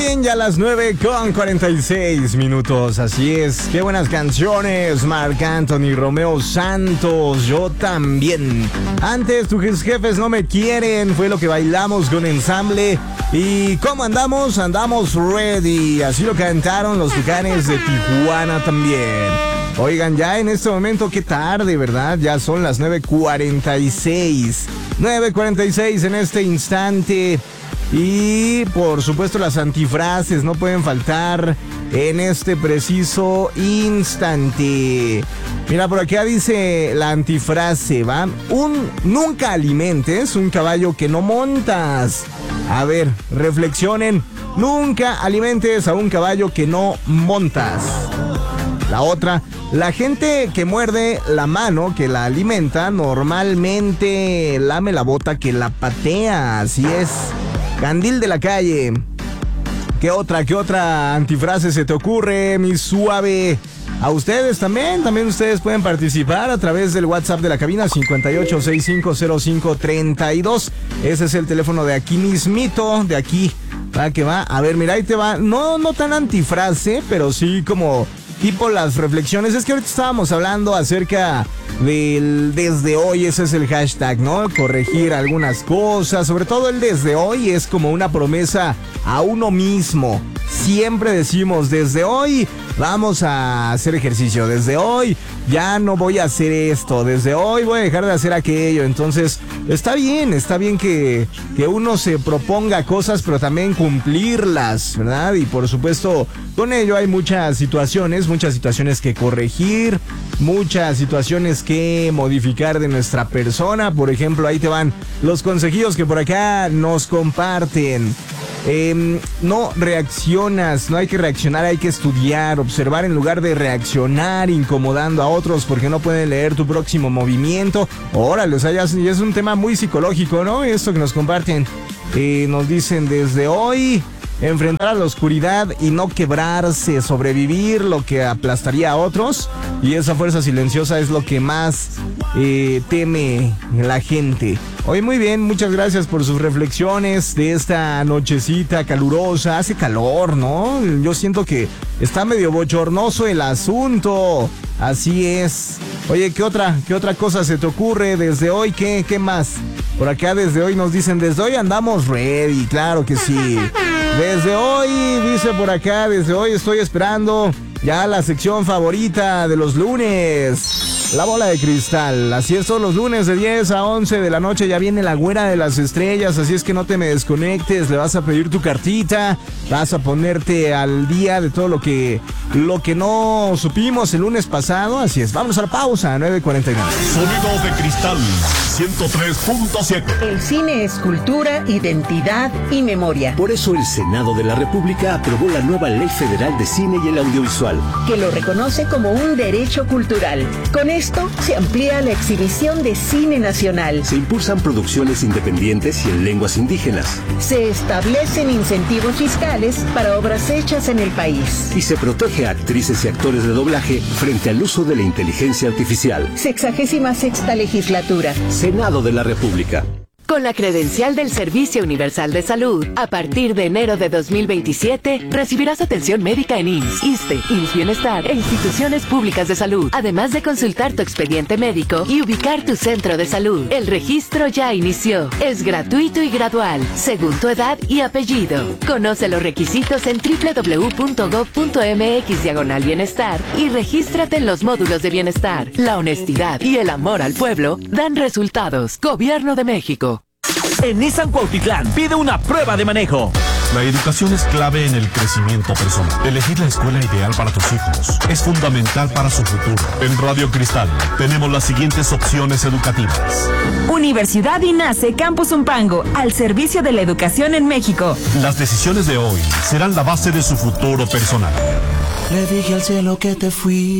bien, ya las 9:46. Así es, qué buenas canciones. Marc Anthony, Romeo Santos, Yo También. Antes, tus jefes no me quieren, fue lo que bailamos con Ensamble. ¿Y cómo andamos? Andamos ready. Así lo cantaron los Tucanes de Tijuana también. Oigan, ya en este momento, qué tarde, ¿verdad? Ya son las 9:46. 9:46 en este instante. Y por supuesto las antifrases no pueden faltar en este preciso instante. Mira, por acá dice la antifrase, ¿va? Nunca alimentes un caballo que no montas. A ver, reflexionen. Nunca alimentes a un caballo que no montas. La otra, la gente que muerde la mano que la alimenta normalmente lame la bota que la patea. Así es. Candil de la calle. ¿Qué otra antifrase se te ocurre, mi suave? A ustedes también ustedes pueden participar a través del WhatsApp de la cabina 58650532. Ese es el teléfono de aquí mismito, de aquí. Va que va. A ver, mira, ahí te va. No tan antifrase, pero sí como tipo las reflexiones. Es que ahorita estábamos hablando acerca del desde hoy, ese es el hashtag, ¿no? Corregir algunas cosas, sobre todo el desde hoy es como una promesa a uno mismo. Siempre decimos, desde hoy vamos a hacer ejercicio, desde hoy ya no voy a hacer esto, desde hoy voy a dejar de hacer aquello. Entonces, está bien que uno se proponga cosas, pero también cumplirlas, ¿verdad? Y por supuesto, con ello hay muchas situaciones que corregir, muchas situaciones que modificar de nuestra persona. Por ejemplo, ahí te van los consejillos que por acá nos comparten. No reaccionas, no hay que reaccionar, hay que estudiar, observar en lugar de reaccionar incomodando a otros porque no pueden leer tu próximo movimiento. Órale, o sea, ya es un tema muy psicológico, ¿no? Esto que nos comparten. Nos dicen desde hoy, enfrentar a la oscuridad y no quebrarse, sobrevivir lo que aplastaría a otros. Y esa fuerza silenciosa es lo que más teme la gente. Hoy muy bien, muchas gracias por sus reflexiones de esta nochecita calurosa. Hace calor, ¿no? Yo siento que está medio bochornoso el asunto. Así es. Oye, ¿qué otra cosa se te ocurre desde hoy? ¿Qué más? Por acá desde hoy nos dicen, desde hoy andamos ready, claro que sí. Desde hoy, dice por acá, desde hoy estoy esperando ya la sección favorita de los lunes. La bola de cristal. Así es, todos los lunes de 10 a 11 de la noche ya viene la güera de las estrellas, así es que no te me desconectes, le vas a pedir tu cartita, vas a ponerte al día de todo lo que no supimos el lunes pasado, así es. Vamos a la pausa, 9:49. Sonido de cristal, 103.7. El cine es cultura, identidad y memoria. Por eso el Senado de la República aprobó la nueva Ley Federal de Cine y el Audiovisual, que lo reconoce como un derecho cultural. Con esto se amplía la exhibición de cine nacional. Se impulsan producciones independientes y en lenguas indígenas. Se establecen incentivos fiscales para obras hechas en el país. Y se protege a actrices y actores de doblaje frente al uso de la inteligencia artificial. 66ª legislatura. Senado de la República. Con la credencial del Servicio Universal de Salud, a partir de enero de 2027, recibirás atención médica en IMSS, ISSSTE, IMSS Bienestar e instituciones públicas de salud, además de consultar tu expediente médico y ubicar tu centro de salud. El registro ya inició. Es gratuito y gradual, según tu edad y apellido. Conoce los requisitos en www.gov.mx/bienestar y regístrate en los módulos de bienestar. La honestidad y el amor al pueblo dan resultados. Gobierno de México. En Nissan Cuautitlán pide una prueba de manejo. La educación es clave en el crecimiento personal. Elegir la escuela ideal para tus hijos es fundamental para su futuro. En Radio Cristal tenemos las siguientes opciones educativas. Universidad INACE Campus Zumpango, al servicio de la educación en México. Las decisiones de hoy serán la base de su futuro personal. Le dije al cielo que te fui.